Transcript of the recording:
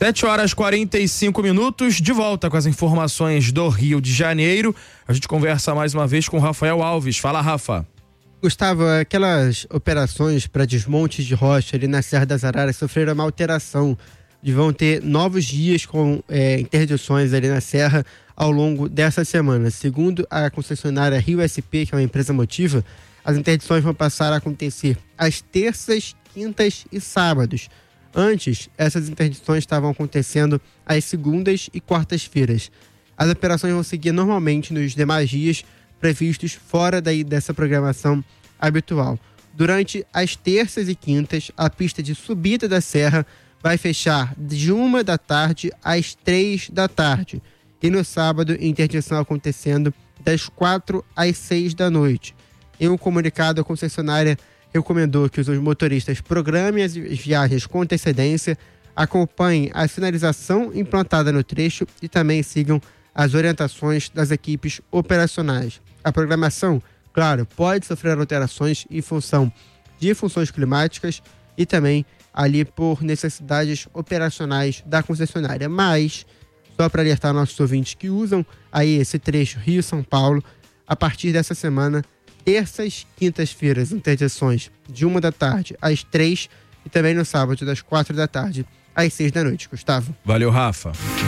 7h45, de volta com as informações do Rio de Janeiro. A gente conversa mais uma vez com Rafael Alves. Fala, Rafa. Gustavo, aquelas operações para desmonte de rocha ali na Serra das Araras sofreram uma alteração. Vão ter novos dias com interdições ali na Serra ao longo dessa semana. Segundo a concessionária Rio SP, que é uma empresa motiva, as interdições vão passar a acontecer às terças, quintas e sábados. Antes, essas interdições estavam acontecendo às segundas e quartas-feiras. As operações vão seguir normalmente nos demais dias previstos fora dessa programação habitual. Durante as terças e quintas, a pista de subida da serra vai fechar de 13h às 3h. E no sábado, interdição acontecendo das 4 às 6 da noite. Em um comunicado, a concessionária recomendou que os motoristas programem as viagens com antecedência, acompanhem a sinalização implantada no trecho e também sigam as orientações das equipes operacionais. A programação, claro, pode sofrer alterações em função de funções climáticas e também ali por necessidades operacionais da concessionária. Mas, só para alertar nossos ouvintes que usam aí esse trecho Rio-São Paulo, a partir dessa semana, terças, quintas-feiras, interdições de 13h às 3h e também no sábado das 4h às 6 da noite. Gustavo. Valeu, Rafa.